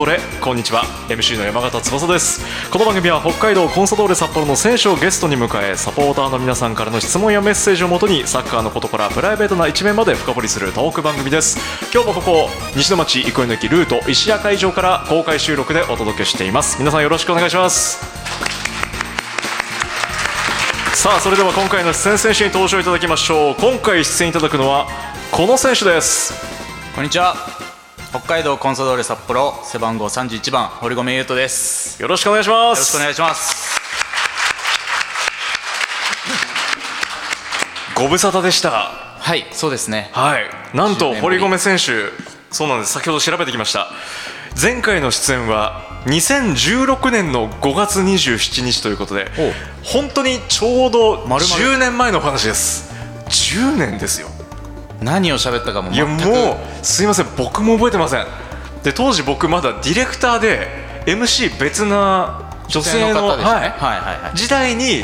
こんにちは。 MC の山形翼です。この番組は北海道コンサドーレ札幌の選手をゲストに迎え、サポーターの皆さんからの質問やメッセージをもとにサッカーのことからプライベートな一面まで深掘りするトーク番組です。今日もここ西の町憩いの駅ルート石屋会場から公開収録でお届けしています。皆さんよろしくお願いします。さあ、それでは今回の出演選手に登場いただきましょう。今回出演いただくのはこの選手です。 こんにちは。北海道コンサドーレ札幌背番号31番堀米雄斗です。 よろしくお願いします。 よろしくお願いします。 ご無沙汰でした。 はい、そうですね。 はい、なんと堀米選手、そうなんです。先ほど調べてきました。前回の出演は2016年の5月27日ということで、本当にちょうど10年前のお話です。10年ですよ。 何を喋ったかも全く。 いや、もうすいません、僕も覚えてません。で、当時僕まだディレクターで MC 別な女性の時代に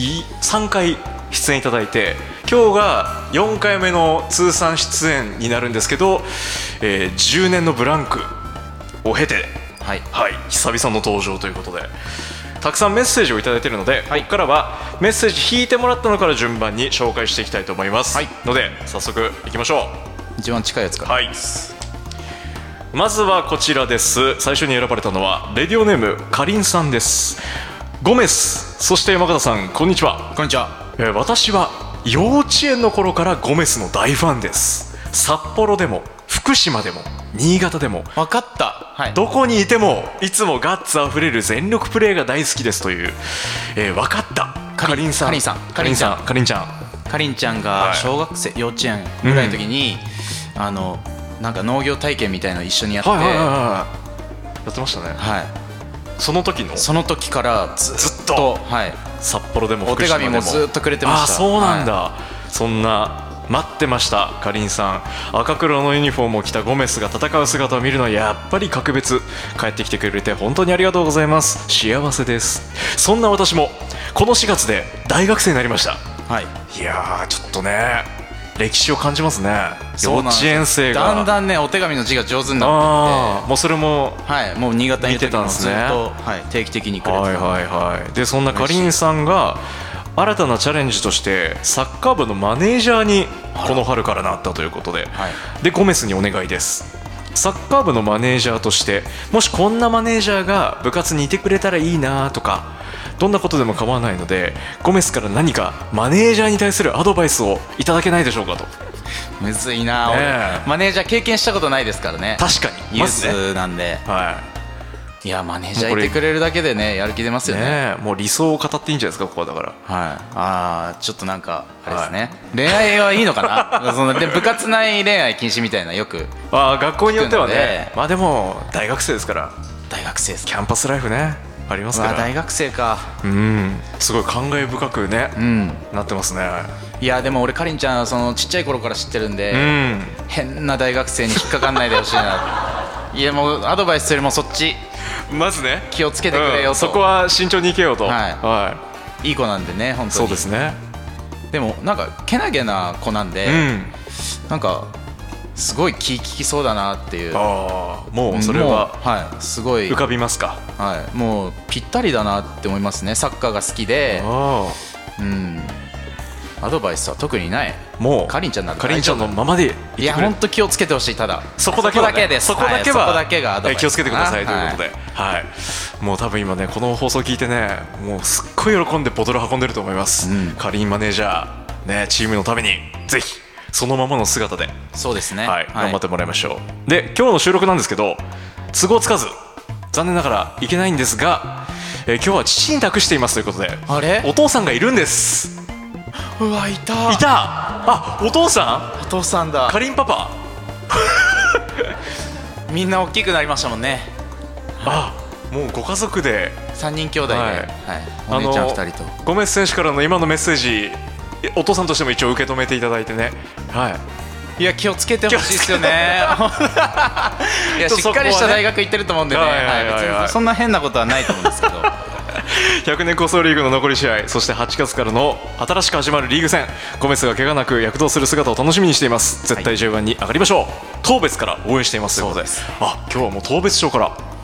3回出演いただいて、今日が4回目の通算出演になるんですけど、10年のブランクを経て、久々の登場ということで、たくさんメッセージをいただいているので、ここからはメッセージ引いてもらったのから順番に紹介していきたいと思います、ので早速いきましょう。 一番近いやつから。 まずはこちらです。最初に選ばれたのはレディオネームかりんさんです。ゴメス、そして山形さん、こんにちは。 こんにちは。 私は幼稚園の頃からゴメスの大ファンです。札幌でも福島でも新潟でも分かった、 どこにいてもいつもガッツあふれる全力プレーが大好きですという、分かったかりんさん。かりんちゃんが小学生、幼稚園ぐらいの時に、なんか農業体験みたいなの一緒にやって、やってましたね。その時からずっと、札幌でも福島でもお手紙もずっとくれてました。 そうなんだ、そんな待ってました。かりんさん、赤黒のユニフォームを着たゴメスが戦う姿を見るのはやっぱり格別。帰ってきてくれて本当にありがとうございます。幸せです。そんな私もこの4月で大学生になりました。いやー、ちょっとね、歴史を感じますね。幼稚園生がだんだんね、お手紙の字が上手になってきて、 もうそれももう新潟にい見てたんですね。 ずっと定期的にくれてた。 で、そんなかりんさんが新たなチャレンジとしてサッカー部のマネージャーにこの春からなったということで、でゴメスにお願いです。サッカー部のマネージャーとして、もしこんなマネージャーが部活にいてくれたらいいなとか、どんなことでも構わないのでゴメスから何かマネージャーに対するアドバイスをいただけないでしょうかと。 むずいな、俺マネージャー経験したことないですからね。 確かにユースなんで、いや、マネージャーいてくれるだけでね、やる気出ますよね。 もう理想を語っていいんじゃないですか、ここは。だからちょっとなんかあれですね、恋愛はいいのかなで部活内恋愛禁止みたいなよく学校によってはね。でも大学生ですから。 大学生です。 キャンパスライフね、ありますから。 大学生か。 すごい感慨深くね、なってますね。 いや、でも俺かりんちゃんそのちっちゃい頃から知ってるんで、変な大学生に引っかかんないでほしいな。いや、もうアドバイスよりもそっちまずね、 気をつけてくれよと、 そこは慎重にいけよと。 いい子なんでね、本当に。 そうですね。 でもなんかけなげな子なんで、なんかすごい気利きそうだなっていう。もうそれはすごい浮かびますか。 もうぴったりだなって思いますね。サッカーが好きで、アドバイスは特にない。もうかりんちゃんなんで、 かりんちゃんのままでいてくれ。 いや、本当気をつけてほしい。ただそこだけです。そこだけがアドバイス、 気をつけてくださいということで、もう多分今ね、この放送聞いてね、もうすっごい喜んでボトル運んでると思います。かりんマネージャーね、チームのためにぜひそのままの姿で、 そうですね、 頑張ってもらいましょう。で、今日の収録なんですけど、都合つかず残念ながらいけないんですが、今日は父に託していますということで、お父さんがいるんです。 うわ、いた。 お父さんだ。 かりんパパみんな大きくなりましたもんね。 もうご家族で 3人兄弟で、お姉ちゃん2人と。 ゴメス選手からの今のメッセージ、お父さんとしても一応受け止めていただいてね。 いや、気をつけてほしいですよね。いや、しっかりした大学行ってると思うんでね、別にそんな変なことはないと思うんですけど。 100年構想リーグの残り試合、そして8月からの新しく始まるリーグ戦、ゴメスが怪我なく躍動する姿を楽しみにしています。絶対 J1 に上がりましょう。当別から応援していますということで、今日はもう当別町から